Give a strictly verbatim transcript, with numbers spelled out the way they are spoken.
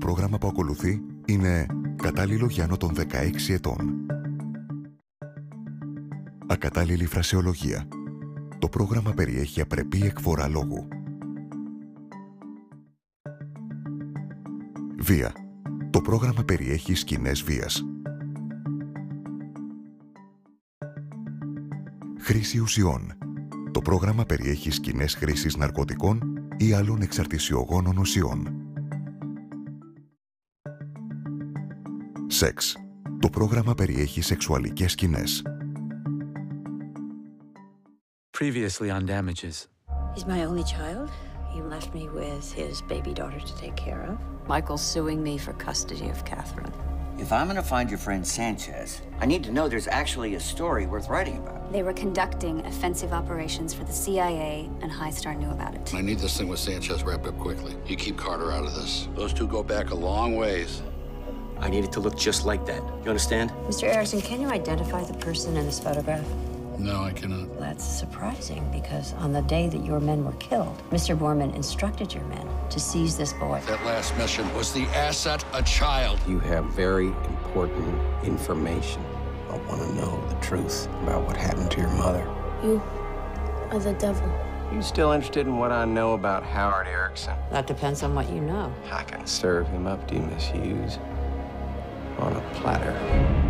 πρόγραμμα που ακολουθεί είναι κατάλληλο για άνω των δεκαέξι ετών. Ακατάλληλη φρασεολογία. Το πρόγραμμα περιέχει απρεπή εκφορά λόγου. Βία. Το πρόγραμμα περιέχει σκηνές βίας. Χρήση ουσιών. Το πρόγραμμα περιέχει σκηνές χρήσης ναρκωτικών ή άλλων εξαρτησιογόνων ουσιών. Σεξ. Το πρόγραμμα περιέχει σεξουαλικές σκηνές. Previously on Damages. He's my only child. He left me with his baby daughter to take care of. Michael's suing me for custody of Catherine. If I'm gonna find your friend Sanchez, I need to know there's actually a story worth writing about. They were conducting offensive operations for the C I A, and Highstar knew about it. I need this thing with Sanchez wrapped up quickly. You keep Carter out of this. Those two go back a long ways. I need it to look just like that. You understand? Mister Erickson, can you identify the person in this photograph? No, I cannot. That's surprising because on the day that your men were killed, Mister Borman instructed your men to seize this boy. That last mission was the asset, a child. You have very important information. I want to know the truth about what happened to your mother. You are the devil. You still interested in what I know about Howard Erickson? That depends on what you know. I can serve him up to you, Miss Hughes, on a platter.